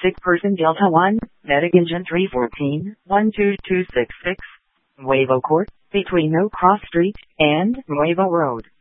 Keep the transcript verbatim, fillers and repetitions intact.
sick person Delta one, medic engine three fourteen, one two two six six, Nuevo Court, between No Cross Street and Nuevo Road.